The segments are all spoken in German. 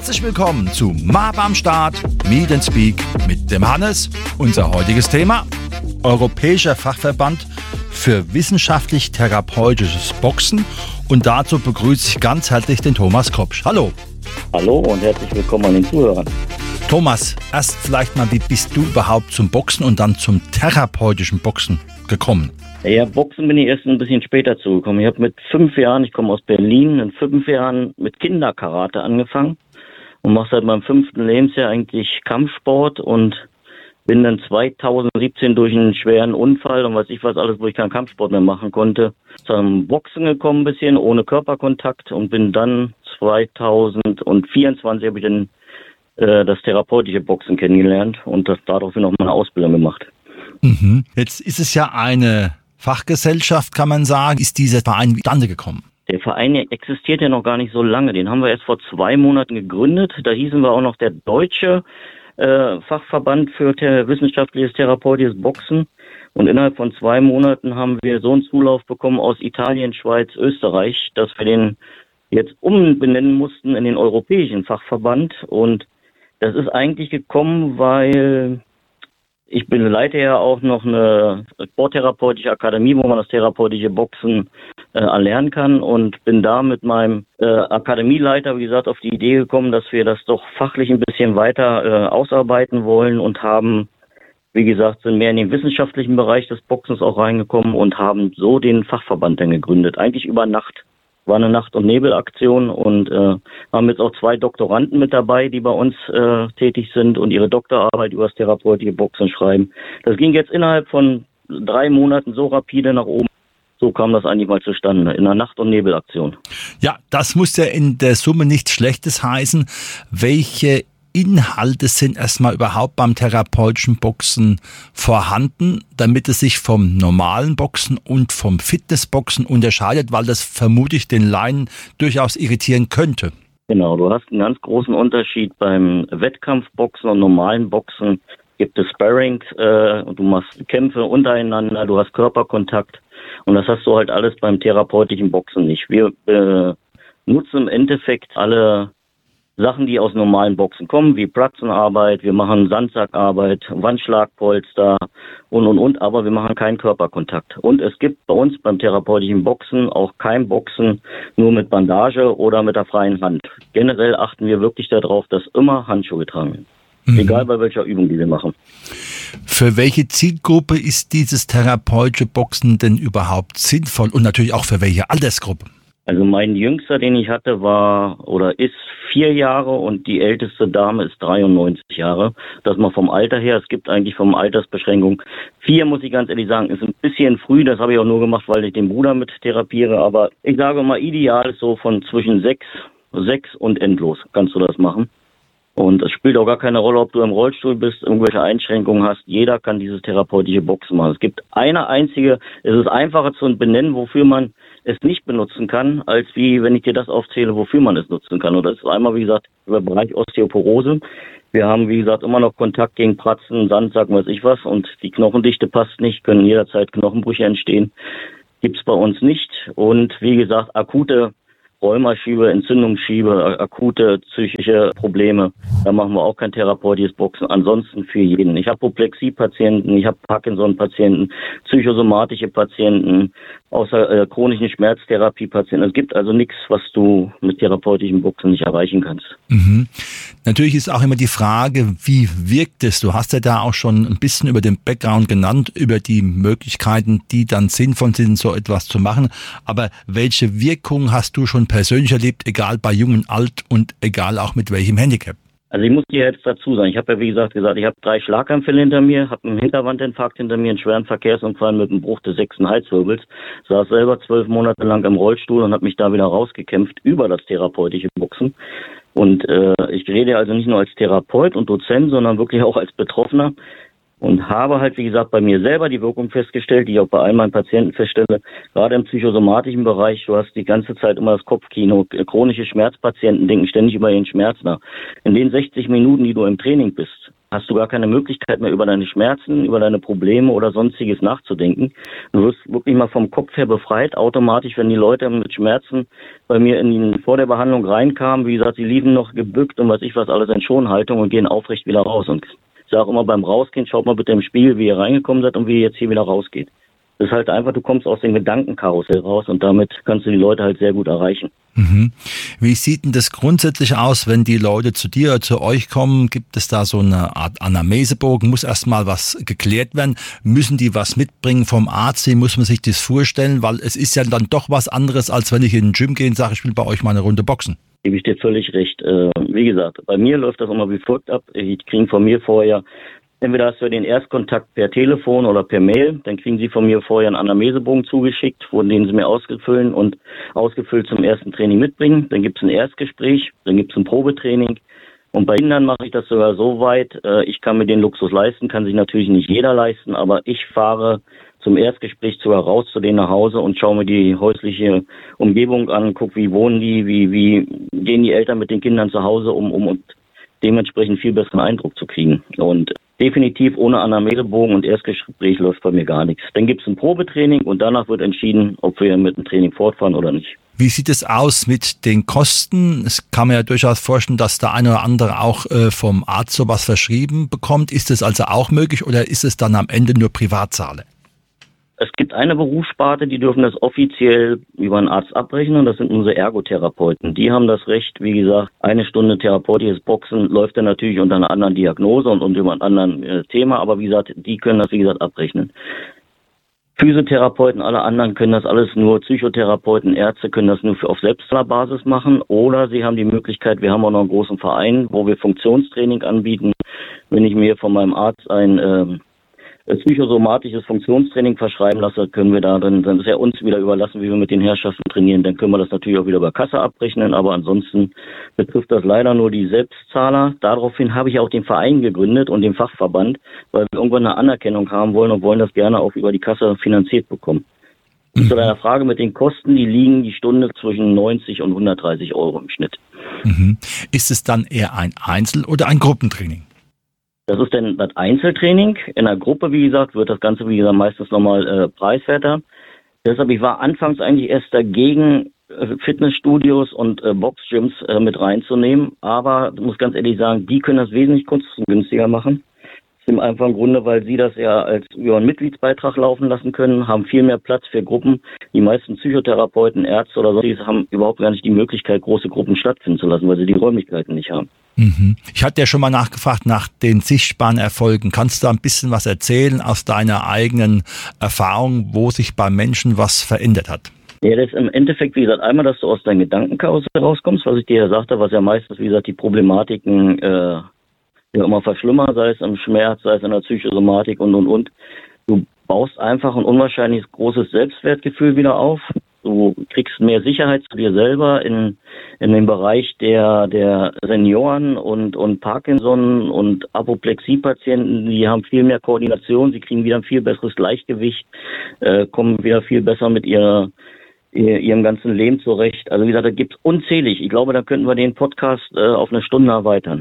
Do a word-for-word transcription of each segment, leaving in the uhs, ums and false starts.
Herzlich willkommen zu M A B am Start, Meet and Speak mit dem Hannes. Unser heutiges Thema: Europäischer Fachverband für wissenschaftlich-therapeutisches Boxen. Und dazu begrüße ich ganz herzlich den Thomas Kopsch. Hallo. Hallo und herzlich willkommen an den Zuhörern. Thomas, erst vielleicht mal, wie bist du überhaupt zum Boxen und dann zum therapeutischen Boxen gekommen? Ja, Boxen bin ich erst ein bisschen später zugekommen. Ich habe mit fünf Jahren, ich komme aus Berlin, in fünf Jahren mit Kinderkarate angefangen und mache seit meinem fünften Lebensjahr eigentlich Kampfsport und bin dann zweitausendsiebzehn durch einen schweren Unfall und weiß ich was alles, wo ich keinen Kampfsport mehr machen konnte, zum Boxen gekommen, ein bisschen ohne Körperkontakt, und bin dann zweitausendvierundzwanzig habe ich dann äh, das therapeutische Boxen kennengelernt und das daraufhin auch meine Ausbildung gemacht. Mhm. Jetzt ist es ja eine Fachgesellschaft, kann man sagen. Ist dieser Verein zustande gekommen? Der Verein existiert ja noch gar nicht so lange. Den haben wir erst vor zwei Monaten gegründet. Da hießen wir auch noch der Deutsche äh, Fachverband für thera- wissenschaftliches therapeutisches Boxen. Und innerhalb von zwei Monaten haben wir so einen Zulauf bekommen aus Italien, Schweiz, Österreich, dass wir den jetzt umbenennen mussten in den Europäischen Fachverband. Und das ist eigentlich gekommen, weil ich bin leite ja auch noch eine sporttherapeutische Akademie, wo man das therapeutische Boxen äh, erlernen kann, und bin da mit meinem äh, Akademieleiter, wie gesagt, auf die Idee gekommen, dass wir das doch fachlich ein bisschen weiter äh, ausarbeiten wollen und haben, wie gesagt, sind mehr in den wissenschaftlichen Bereich des Boxens auch reingekommen und haben so den Fachverband dann gegründet, eigentlich über Nacht. War eine Nacht- und Nebelaktion und äh, haben jetzt auch zwei Doktoranden mit dabei, die bei uns äh, tätig sind und ihre Doktorarbeit über das therapeutische Boxen schreiben. Das ging jetzt innerhalb von drei Monaten so rapide nach oben. So kam das eigentlich mal zustande, in einer Nacht- und Nebelaktion. Ja, das muss ja in der Summe nichts Schlechtes heißen. Welche Inhalte sind erstmal überhaupt beim therapeutischen Boxen vorhanden, damit es sich vom normalen Boxen und vom Fitnessboxen unterscheidet, weil das vermutlich den Laien durchaus irritieren könnte? Genau, du hast einen ganz großen Unterschied beim Wettkampfboxen und normalen Boxen. Gibt es Sparring, äh, und du machst Kämpfe untereinander, du hast Körperkontakt, und das hast du halt alles beim therapeutischen Boxen nicht. Wir äh, nutzen im Endeffekt alle Sachen, die aus normalen Boxen kommen, wie Pratzenarbeit, wir machen Sandsackarbeit, Wandschlagpolster und, und, und, aber wir machen keinen Körperkontakt. Und es gibt bei uns beim therapeutischen Boxen auch kein Boxen nur mit Bandage oder mit der freien Hand. Generell achten wir wirklich darauf, dass immer Handschuhe getragen werden. Mhm. Egal bei welcher Übung, die wir machen. Für welche Zielgruppe ist dieses therapeutische Boxen denn überhaupt sinnvoll und natürlich auch für welche Altersgruppe? Also mein Jüngster, den ich hatte, war oder ist vier Jahre und die älteste Dame ist dreiundneunzig Jahre. Das mal vom Alter her. Es gibt eigentlich vom Altersbeschränkung vier, muss ich ganz ehrlich sagen, ist ein bisschen früh. Das habe ich auch nur gemacht, weil ich den Bruder mit therapiere. Aber ich sage mal, ideal ist so von zwischen sechs, sechs und endlos kannst du das machen. Und es spielt auch gar keine Rolle, ob du im Rollstuhl bist, irgendwelche Einschränkungen hast. Jeder kann dieses therapeutische Boxen machen. Es gibt eine einzige, es ist einfacher zu benennen, wofür man es nicht benutzen kann, als wie, wenn ich dir das aufzähle, wofür man es nutzen kann. Und das ist einmal, wie gesagt, über den Bereich Osteoporose. Wir haben, wie gesagt, immer noch Kontakt gegen Pratzen, Sandsack, weiß ich was. Und die Knochendichte passt nicht, können jederzeit Knochenbrüche entstehen. Gibt's bei uns nicht. Und wie gesagt, akute Rheumaschiebe, Entzündungsschiebe, akute psychische Probleme. Da machen wir auch kein therapeutisches Boxen. Ansonsten für jeden. Ich habe Apoplexie-Patienten, ich habe Parkinson-Patienten, psychosomatische Patienten, außer äh, chronischen Schmerztherapie-Patienten. Es gibt also nichts, was du mit therapeutischem Boxen nicht erreichen kannst. Mhm. Natürlich ist auch immer die Frage, wie wirkt es? Du hast ja da auch schon ein bisschen über den Background genannt, über die Möglichkeiten, die dann sinnvoll sind, so etwas zu machen. Aber welche Wirkung hast du schon persönlich erlebt, egal bei Jung und Alt und egal auch mit welchem Handicap? Also ich muss dir jetzt dazu sagen, ich habe ja wie gesagt gesagt, ich habe drei Schlaganfälle hinter mir, habe einen Hinterwandinfarkt hinter mir, einen schweren Verkehrsunfall mit einem Bruch des sechsten Halswirbels, saß selber zwölf Monate lang im Rollstuhl und habe mich da wieder rausgekämpft über das therapeutische Boxen. Und äh, ich rede also nicht nur als Therapeut und Dozent, sondern wirklich auch als Betroffener. Und habe halt, wie gesagt, bei mir selber die Wirkung festgestellt, die ich auch bei all meinen Patienten feststelle, gerade im psychosomatischen Bereich. Du hast die ganze Zeit immer das Kopfkino. Chronische Schmerzpatienten denken ständig über ihren Schmerz nach. In den sechzig Minuten, die du im Training bist, hast du gar keine Möglichkeit mehr über deine Schmerzen, über deine Probleme oder sonstiges nachzudenken. Du wirst wirklich mal vom Kopf her befreit, automatisch, wenn die Leute mit Schmerzen bei mir in, vor der Behandlung reinkamen. Wie gesagt, sie liefen noch gebückt und was ich was alles in Schonhaltung und gehen aufrecht wieder raus. Und ich sage immer beim Rausgehen, schaut mal bitte im Spiegel, wie ihr reingekommen seid und wie ihr jetzt hier wieder rausgeht. Das ist halt einfach, du kommst aus dem Gedankenkarussell raus und damit kannst du die Leute halt sehr gut erreichen. Mhm. Wie sieht denn das grundsätzlich aus, wenn die Leute zu dir oder zu euch kommen? Gibt es da so eine Art Anamnesebogen? Muss erstmal was geklärt werden? Müssen die was mitbringen vom Arzt? Wie muss man sich das vorstellen? Weil es ist ja dann doch was anderes, als wenn ich in den Gym gehe und sage, ich will bei euch mal eine Runde boxen. Gebe ich dir völlig recht. Wie gesagt, bei mir läuft das immer wie folgt ab. Ich kriege von mir vorher entweder hast du den Erstkontakt per Telefon oder per Mail, dann kriegen sie von mir vorher einen Anamnesebogen zugeschickt, von dem sie mir ausgefüllt und ausgefüllt zum ersten Training mitbringen. Dann gibt es ein Erstgespräch, dann gibt es ein Probetraining. Und bei Kindern mache ich das sogar so weit, ich kann mir den Luxus leisten, kann sich natürlich nicht jeder leisten, aber ich fahre zum Erstgespräch sogar raus zu denen nach Hause und schaue mir die häusliche Umgebung an, gucke, wie wohnen die, wie, wie gehen die Eltern mit den Kindern zu Hause um, um und dementsprechend viel besseren Eindruck zu kriegen. Und definitiv ohne Anamnesebogen und Erstgespräch läuft bei mir gar nichts. Dann gibt es ein Probetraining und danach wird entschieden, ob wir mit dem Training fortfahren oder nicht. Wie sieht es aus mit den Kosten? Es kann man ja durchaus vorstellen, dass der eine oder andere auch äh, vom Arzt sowas verschrieben bekommt. Ist es also auch möglich oder ist es dann am Ende nur Privatzahle? Es gibt eine Berufssparte, die dürfen das offiziell über einen Arzt abrechnen und das sind unsere Ergotherapeuten. Die haben das Recht, wie gesagt, eine Stunde therapeutisches Boxen läuft dann natürlich unter einer anderen Diagnose und, und über ein anderen äh, Thema, aber wie gesagt, die können das, wie gesagt, abrechnen. Physiotherapeuten, alle anderen können das alles nur, Psychotherapeuten, Ärzte können das nur für auf Selbstzahlerbasis machen oder sie haben die Möglichkeit, wir haben auch noch einen großen Verein, wo wir Funktionstraining anbieten. Wenn ich mir von meinem Arzt ein äh, psychosomatisches Funktionstraining verschreiben lasse, können wir da, dann, dann ist ja uns wieder überlassen, wie wir mit den Herrschaften trainieren, dann können wir das natürlich auch wieder über Kasse abrechnen, aber ansonsten betrifft das leider nur die Selbstzahler. Daraufhin habe ich auch den Verein gegründet und den Fachverband, weil wir irgendwann eine Anerkennung haben wollen und wollen das gerne auch über die Kasse finanziert bekommen. Mhm. Zu deiner Frage mit den Kosten, die liegen die Stunde zwischen neunzig und hundertdreißig Euro im Schnitt. Mhm. Ist es dann eher ein Einzel- oder ein Gruppentraining? Das ist dann das Einzeltraining. In der Gruppe, wie gesagt, wird das Ganze, wie gesagt, meistens nochmal äh, preiswerter. Deshalb, ich war anfangs eigentlich erst dagegen, äh, Fitnessstudios und äh, Boxgyms äh, mit reinzunehmen. Aber ich muss ganz ehrlich sagen, die können das wesentlich kostengünstiger machen. Aus dem einfachen Grunde, weil sie das ja als über einen Mitgliedsbeitrag laufen lassen können, haben viel mehr Platz für Gruppen. Die meisten Psychotherapeuten, Ärzte oder sonstiges haben überhaupt gar nicht die Möglichkeit, große Gruppen stattfinden zu lassen, weil sie die Räumlichkeiten nicht haben. Mhm. Ich hatte ja schon mal nachgefragt nach den sichtbaren Erfolgen. Kannst du da ein bisschen was erzählen aus deiner eigenen Erfahrung, wo sich beim Menschen was verändert hat? Ja, das ist im Endeffekt, wie gesagt, einmal, dass du aus deinem Gedankenkarussell rauskommst, was ich dir ja sagte, was ja meistens, wie gesagt, die Problematiken äh, ja immer verschlimmern, sei es im Schmerz, sei es in der Psychosomatik und, und, und. Du baust einfach ein unwahrscheinlich großes Selbstwertgefühl wieder auf. Du kriegst mehr Sicherheit zu dir selber in, in dem Bereich der, der Senioren und, und Parkinson und Apoplexie-Patienten. Die haben viel mehr Koordination, sie kriegen wieder ein viel besseres Gleichgewicht, äh, kommen wieder viel besser mit ihrer, ihrem ganzen Leben zurecht. Also wie gesagt, da gibt es unzählig. Ich glaube, da könnten wir den Podcast äh, auf eine Stunde erweitern.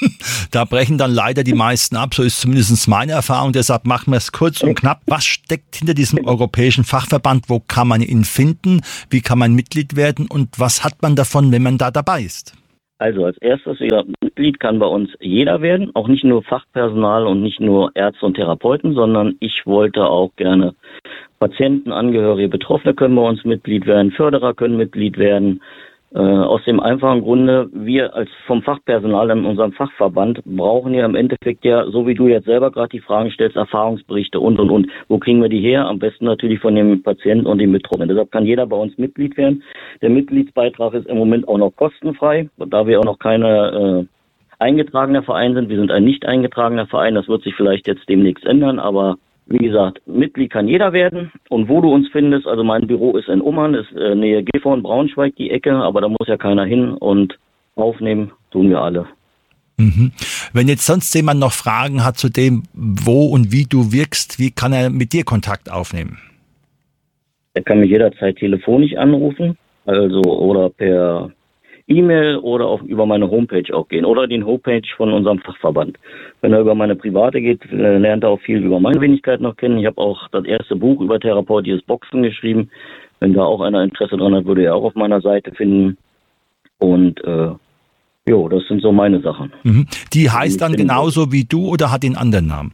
Da brechen dann leider die meisten ab. So ist zumindest meine Erfahrung. Deshalb machen wir es kurz und knapp. Was steckt hinter diesem europäischen Fachverband? Wo kann man ihn finden? Wie kann man Mitglied werden? Und was hat man davon, wenn man da dabei ist? Also als erstes, wie gesagt, Mitglied kann bei uns jeder werden. Auch nicht nur Fachpersonal und nicht nur Ärzte und Therapeuten, sondern ich wollte auch gerne Patienten, Angehörige, Betroffene können bei uns Mitglied werden, Förderer können Mitglied werden. Äh, aus dem einfachen Grunde, wir als vom Fachpersonal in unserem Fachverband brauchen ja im Endeffekt ja, so wie du jetzt selber gerade die Fragen stellst, Erfahrungsberichte und, und, und. Wo kriegen wir die her? Am besten natürlich von dem Patienten und dem Betroffenen. Deshalb kann jeder bei uns Mitglied werden. Der Mitgliedsbeitrag ist im Moment auch noch kostenfrei, da wir auch noch keine äh, eingetragener Verein sind. Wir sind ein nicht eingetragener Verein. Das wird sich vielleicht jetzt demnächst ändern, aber wie gesagt, Mitglied kann jeder werden. Und wo du uns findest, also mein Büro ist in Ummern, ist äh, Nähe Gifhorn, Braunschweig, die Ecke, aber da muss ja keiner hin und aufnehmen tun wir alle. Mhm. Wenn jetzt sonst jemand noch Fragen hat zu dem, wo und wie du wirkst, wie kann er mit dir Kontakt aufnehmen? Er kann mich jederzeit telefonisch anrufen, also oder per E-Mail oder auch über meine Homepage auch gehen oder den Homepage von unserem Fachverband. Wenn er über meine private geht, lernt er auch viel über meine Wenigkeit noch kennen. Ich habe auch das erste Buch über therapeutisches Boxen geschrieben. Wenn da auch einer Interesse dran hat, würde er auch auf meiner Seite finden. Und äh, jo, das sind so meine Sachen. Mhm. Die heißt dann genauso wie du oder hat den anderen Namen?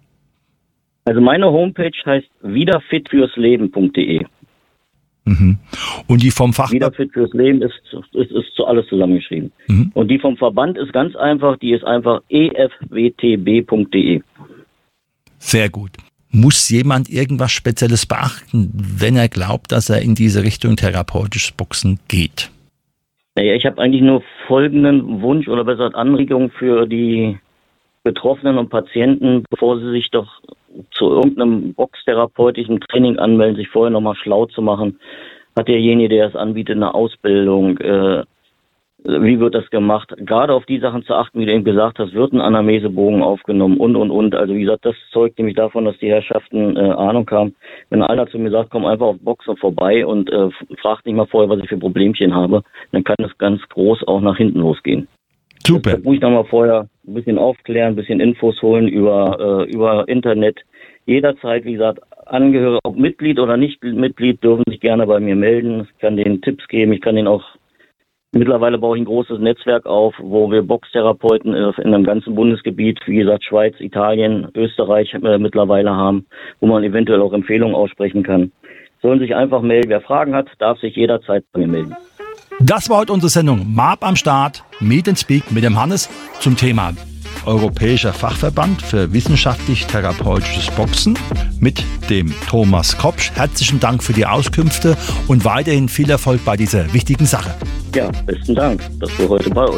Also meine Homepage heißt wiederfitfürsleben punkt de. Mhm. Und die vom Fachverband? Wiederfit fürs Leben ist, ist, ist zu alles zusammengeschrieben. Mhm. Und die vom Verband ist ganz einfach, die ist einfach e f w t b punkt de. Sehr gut. Muss jemand irgendwas Spezielles beachten, wenn er glaubt, dass er in diese Richtung therapeutisches Boxen geht? Naja, ich habe eigentlich nur folgenden Wunsch oder besser gesagt Anregung für die Betroffenen und Patienten, bevor sie sich doch zu irgendeinem boxtherapeutischen Training anmelden, sich vorher nochmal schlau zu machen. Hat derjenige, der es anbietet, eine Ausbildung? Äh, wie wird das gemacht? Gerade auf die Sachen zu achten, wie du eben gesagt hast, wird ein Anamnesebogen aufgenommen und, und, und. Also wie gesagt, das zeugt nämlich davon, dass die Herrschaften äh, Ahnung haben. Wenn einer zu mir sagt, komm einfach auf Boxen vorbei und äh, fragt nicht mal vorher, was ich für Problemchen habe, dann kann es ganz groß auch nach hinten losgehen. Super. Da muss ich nochmal vorher ein bisschen aufklären, ein bisschen Infos holen über, äh, über Internet. Jederzeit, wie gesagt, Angehörige, ob Mitglied oder nicht Mitglied, dürfen sich gerne bei mir melden. Ich kann denen Tipps geben. Ich kann denen auch, mittlerweile baue ich ein großes Netzwerk auf, wo wir Boxtherapeuten in einem ganzen Bundesgebiet, wie gesagt, Schweiz, Italien, Österreich äh, mittlerweile haben, wo man eventuell auch Empfehlungen aussprechen kann. Sollen sich einfach melden. Wer Fragen hat, darf sich jederzeit bei mir melden. Das war heute unsere Sendung M A B am Start, Meet and Speak mit dem Hannes zum Thema Europäischer Fachverband für wissenschaftlich-therapeutisches Boxen mit dem Thomas Kopsch. Herzlichen Dank für die Auskünfte und weiterhin viel Erfolg bei dieser wichtigen Sache. Ja, besten Dank, dass wir heute bei euch